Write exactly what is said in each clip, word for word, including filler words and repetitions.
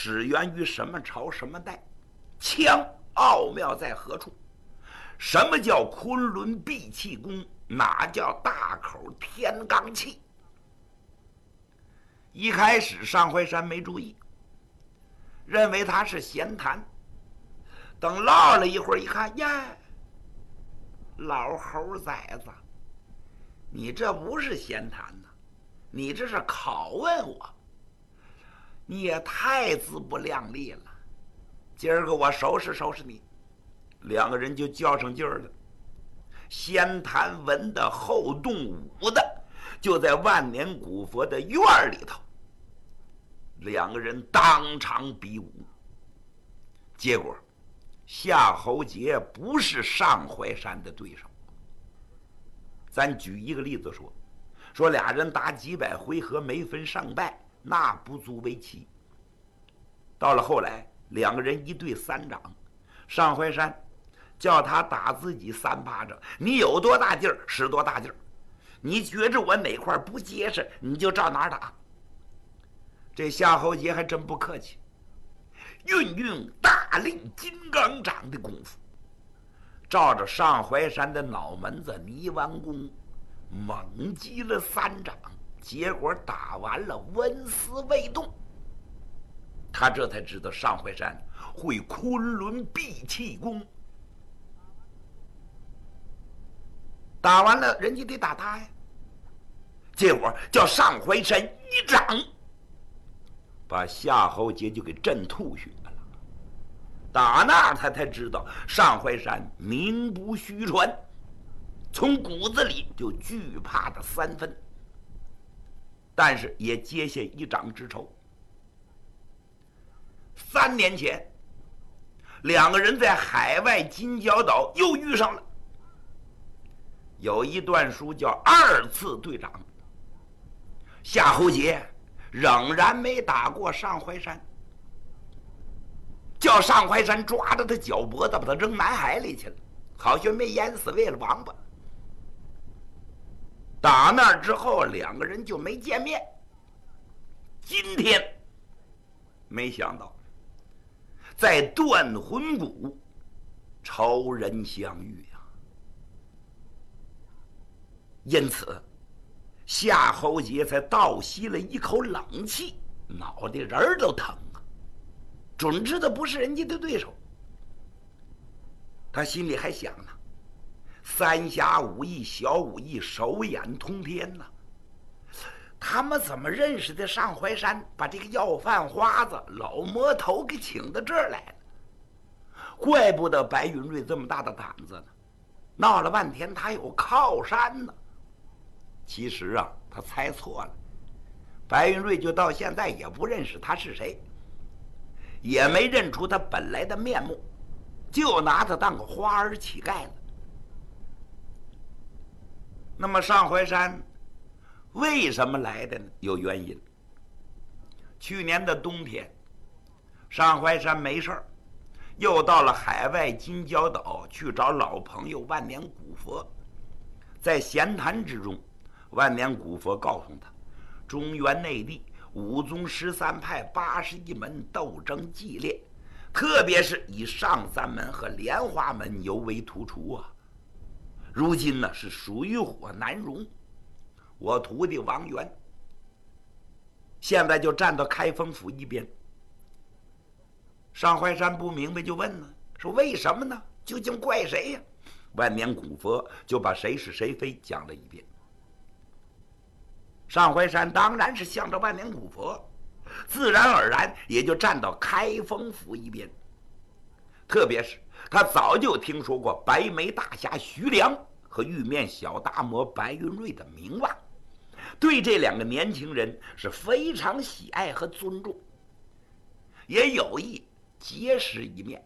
始源于什么朝什么代？枪奥妙在何处？什么叫昆仑闭气功？哪叫大口天罡气？一开始上怀山没注意，认为他是闲谈。等唠了一会儿，一看呀，老猴崽子，你这不是闲谈呐，你这是拷问我，你也太自不量力了。今儿个我收拾收拾你。两个人就较上劲儿了，先谈文的，后动武的，就在万年古佛的院里头，两个人当场比武。结果夏侯杰不是上怀山的对手。咱举一个例子说，说俩人打几百回合没分胜败，那不足为奇。到了后来，两个人一对三掌，上怀山叫他打自己三巴掌，你有多大劲儿使多大劲儿，你觉着我哪块不结实，你就照哪儿打。这夏侯杰还真不客气，运用大力金刚掌的功夫，照着上怀山的脑门子泥丸宫猛击了三掌，结果打完了纹丝未动。他这才知道上怀山会昆仑闭气功。打完了，人家得打他呀。结果叫上怀山一掌，把夏侯杰就给震吐血了。打那他才知道上怀山名不虚传，从骨子里就惧怕他三分，但是也结下一掌之仇。三年前，两个人在海外金角岛又遇上了。有一段书叫二次对掌，夏侯杰仍然没打过上怀山，叫上怀山抓着他脚脖子把他扔南海里去了，好像没淹死喂了王八。打那之后两个人就没见面。今天没想到在断魂谷超人相遇呀、啊！因此夏侯杰才倒吸了一口冷气，脑袋仁儿都疼啊，准知道不是人家的对手。他心里还想呢，三侠五义小武艺手眼通天呐、啊，他们怎么认识的上怀山，把这个要饭花子老魔头给请到这儿来了？怪不得白云瑞这么大的胆子呢，闹了半天他有靠山呢。其实啊，他猜错了，白云瑞就到现在也不认识他是谁，也没认出他本来的面目，就拿他当个花儿乞丐了。那么上怀山为什么来的呢？有原因。去年的冬天，上怀山没事儿，又到了海外金角岛去找老朋友万年古佛。在闲谈之中，万年古佛告诉他，中原内地五宗十三派八十一门斗争激烈，特别是以上三门和莲花门尤为突出啊。如今呢是水火难容，我徒弟王元现在就站到开封府一边。上怀山不明白就问呢，说为什么呢？究竟怪谁呀？万年古佛就把谁是谁非讲了一遍。上怀山当然是向着万年古佛，自然而然也就站到开封府一边。特别是他早就听说过白眉大侠徐良和玉面小大魔白云瑞的名望，对这两个年轻人是非常喜爱和尊重，也有意结识一面。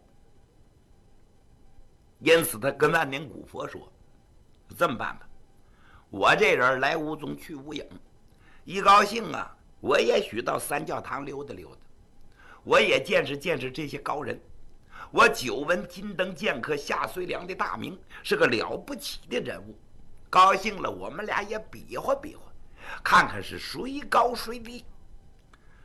因此他跟万年古佛说，这么办吧，我这人来无踪去无影，一高兴啊，我也许到三教堂溜达溜达，我也见识见识这些高人。我久闻金灯剑客夏遂良的大名，是个了不起的人物，高兴了我们俩也比划比划，看看是谁高谁低。